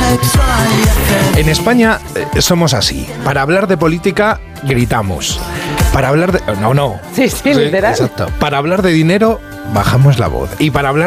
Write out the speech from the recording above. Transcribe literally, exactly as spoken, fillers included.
En España eh, somos así. Para hablar de política, gritamos. Para hablar de... No, no. Sí, sí, literal. Exacto. Para hablar de dinero, bajamos la voz. Y para hablar